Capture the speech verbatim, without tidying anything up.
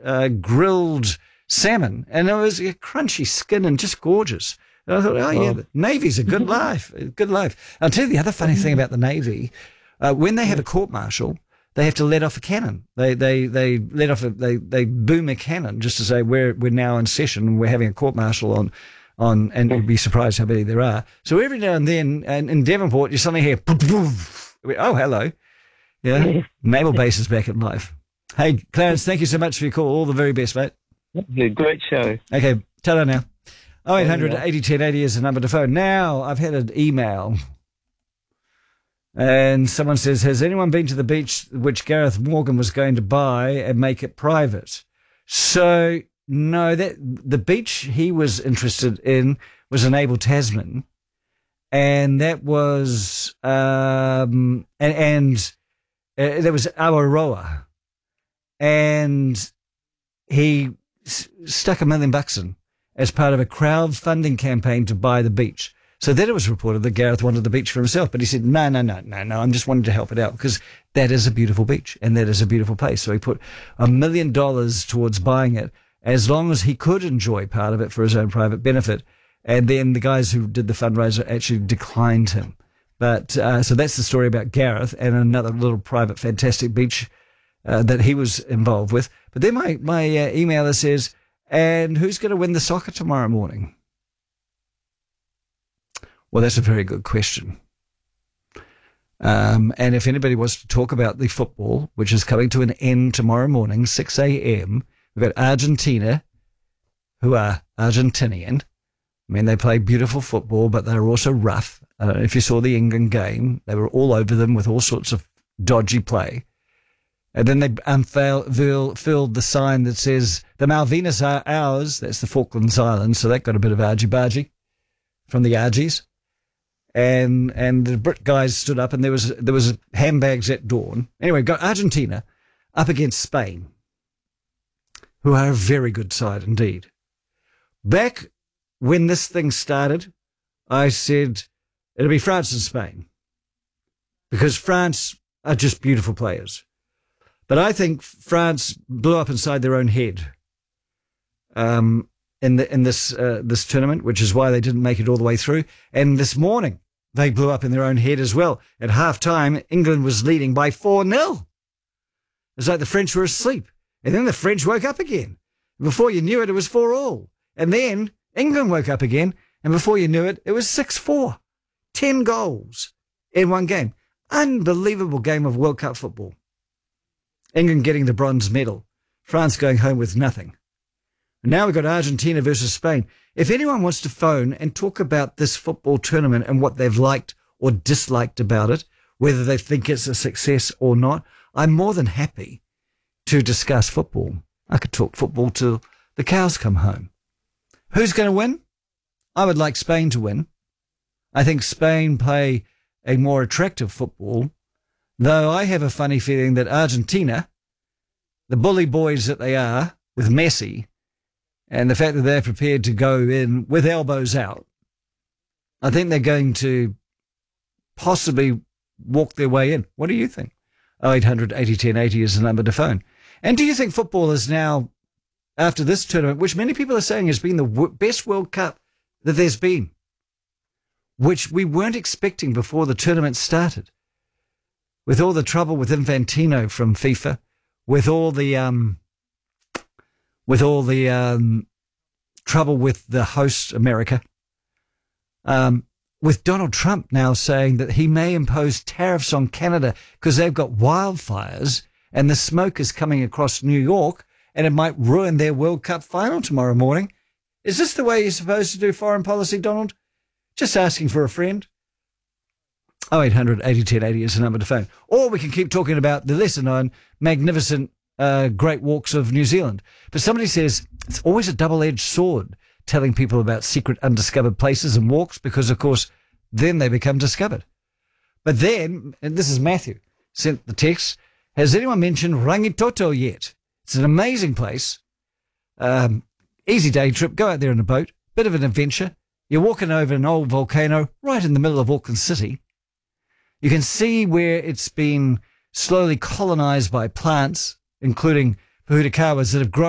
uh, grilled salmon, and it was a crunchy skin and just gorgeous. And I thought, oh, yeah, the Navy's a good life, a good life. I'll tell you the other funny thing about the Navy. Uh, when they have a court-martial, they have to let off a cannon. They they they let off a, they they boom a cannon just to say we're we're now in session and we're having a court-martial on on, and you'd be surprised how many there are. So every now and then, and in Devonport, you suddenly hear, oh, hello. Yeah, naval base is back in life. Hey, Clarence, thank you so much for your call. All the very best, mate. Great show. Okay, ta-da now. oh eight hundred eighty ten eighty is the number to phone. Now, I've had an email, and someone says, has anyone been to the beach which Gareth Morgan was going to buy and make it private? So, no, that the beach he was interested in was in Abel Tasman, and that was, um, and, and uh, there was Awaroa, and he s- stuck a million bucks in as part of a crowdfunding campaign to buy the beach. So then it was reported that Gareth wanted the beach for himself, but he said, no, no, no, no, no, I'm just wanting to help it out because that is a beautiful beach and that is a beautiful place. So he put a million dollars towards buying it as long as he could enjoy part of it for his own private benefit. And then the guys who did the fundraiser actually declined him. But uh, so that's the story about Gareth and another little private fantastic beach uh, that he was involved with. But then my, my uh, emailer says, and who's going to win the soccer tomorrow morning? Well, that's a very good question. Um, and if anybody wants to talk about the football, which is coming to an end tomorrow morning, six a.m., we've got Argentina, who are Argentinian. I mean, they play beautiful football, but they're also rough. I don't know if you saw the England game. They were all over them with all sorts of dodgy play. And then they unfurled the sign that says, the Malvinas are ours. That's the Falklands Islands. So that got a bit of argy-bargy from the Argies. And and the Brit guys stood up, and there was there was handbags at dawn. Anyway, got Argentina up against Spain, who are a very good side indeed. Back when this thing started, I said it'll be France and Spain because France are just beautiful players. But I think France blew up inside their own head um, in the in this uh, this tournament, which is why they didn't make it all the way through. And this morning, they blew up in their own head as well. At half-time, England was leading by four nil. It's like the French were asleep. And then the French woke up again. Before you knew it, it was four all. And then England woke up again, and before you knew it, it was six four. Ten goals in one game. Unbelievable game of World Cup football. England getting the bronze medal. France going home with nothing. And now we've got Argentina versus Spain. If anyone wants to phone and talk about this football tournament and what they've liked or disliked about it, whether they think it's a success or not, I'm more than happy to discuss football. I could talk football till the cows come home. Who's going to win? I would like Spain to win. I think Spain play a more attractive football, though I have a funny feeling that Argentina, the bully boys that they are, with Messi, and the fact that they're prepared to go in with elbows out, I think they're going to possibly walk their way in. What do you think? oh eight hundred eighty ten eighty is the number to phone. And do you think football is now, after this tournament, which many people are saying has been the w- best World Cup that there's been, which we weren't expecting before the tournament started, with all the trouble with Infantino from FIFA, with all the um, with all the um, trouble with the host America, um, with Donald Trump now saying that he may impose tariffs on Canada because they've got wildfires and the smoke is coming across New York and it might ruin their World Cup final tomorrow morning. Is this the way you're supposed to do foreign policy, Donald? Just asking for a friend. oh eight hundred eighty ten eighty is the number to phone. Or we can keep talking about the lesser known, magnificent, uh, great walks of New Zealand. But somebody says it's always a double-edged sword telling people about secret undiscovered places and walks because, of course, then they become discovered. But then, and this is Matthew, sent the text, has anyone mentioned Rangitoto yet? It's an amazing place. Um, easy day trip. Go out there in a boat. Bit of an adventure. You're walking over an old volcano right in the middle of Auckland City. You can see where it's been slowly colonized by plants, including pohutukawas that have grown